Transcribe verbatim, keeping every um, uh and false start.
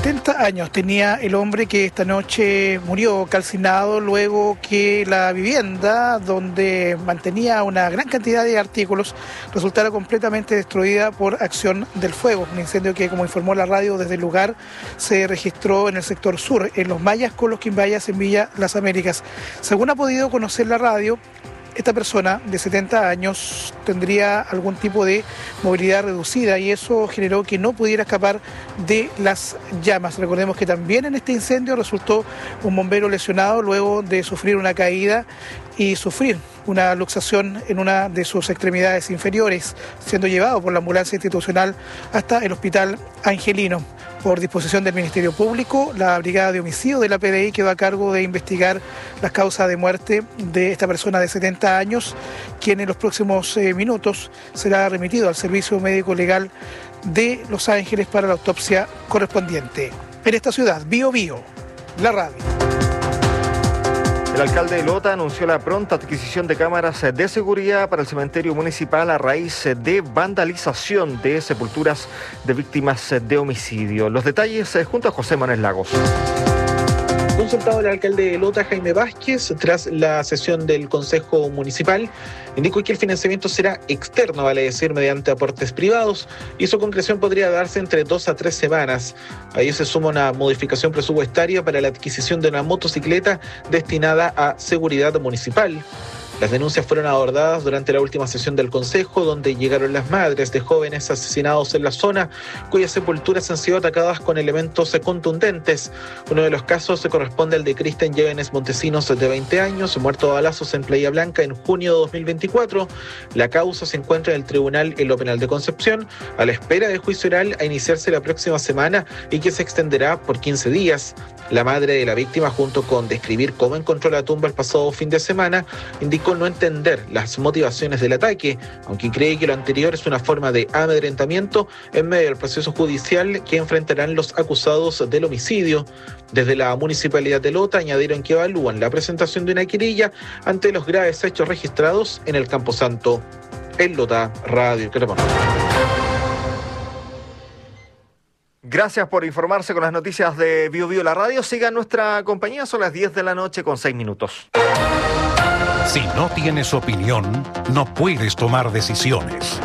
setenta años tenía el hombre que esta noche murió calcinado luego que la vivienda donde mantenía una gran cantidad de artículos resultara completamente destruida por acción del fuego. Un incendio que, como informó la radio desde el lugar, se registró en el sector sur, en Los Mayas con los Quimbayas en Villa Las Américas. Según ha podido conocer la radio, esta persona de setenta años tendría algún tipo de movilidad reducida y eso generó que no pudiera escapar de las llamas. Recordemos que también en este incendio resultó un bombero lesionado luego de sufrir una caída y sufrir una luxación en una de sus extremidades inferiores, siendo llevado por la ambulancia institucional hasta el Hospital Angelino. Por disposición del Ministerio Público, la Brigada de Homicidio de la P D I quedó a cargo de investigar las causas de muerte de esta persona de setenta años, quien en los próximos eh, minutos será remitido al Servicio Médico Legal de Los Ángeles para la autopsia correspondiente. En esta ciudad, Bío Bío, la radio. El alcalde de Lota anunció la pronta adquisición de cámaras de seguridad para el cementerio municipal a raíz de vandalización de sepulturas de víctimas de homicidio. Los detalles junto a José Manuel Lagos. Consultado el alcalde de Lota, Jaime Vázquez, tras la sesión del Consejo Municipal, indicó que el financiamiento será externo, vale decir, mediante aportes privados, y su concreción podría darse entre dos a tres semanas. A ello se suma una modificación presupuestaria para la adquisición de una motocicleta destinada a seguridad municipal. Las denuncias fueron abordadas durante la última sesión del Consejo, donde llegaron las madres de jóvenes asesinados en la zona, cuyas sepulturas han sido atacadas con elementos contundentes. Uno de los casos se corresponde al de Cristian Llévenes Montesinos, de veinte años, muerto a balazos en Playa Blanca en junio de dos mil veinticuatro. La causa se encuentra en el Tribunal en lo Penal de Concepción, a la espera de juicio oral a iniciarse la próxima semana y que se extenderá por quince días. La madre de la víctima, junto con describir cómo encontró la tumba el pasado fin de semana, indicó no entender las motivaciones del ataque, aunque cree que lo anterior es una forma de amedrentamiento en medio del proceso judicial que enfrentarán los acusados del homicidio. Desde la Municipalidad de Lota añadieron que evalúan la presentación de una querella ante los graves hechos registrados en el Camposanto. En Lota, Radio Cremona. Gracias por informarse con las noticias de Bío Bío la radio. Sigan nuestra compañía, son las diez de la noche con seis minutos. Si no tienes opinión, no puedes tomar decisiones.